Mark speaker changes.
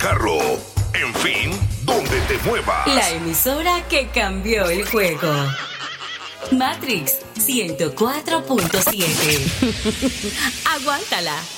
Speaker 1: carro. En fin, donde te muevas.
Speaker 2: La emisora que cambió el juego. Matrix 104.7. Aguántala.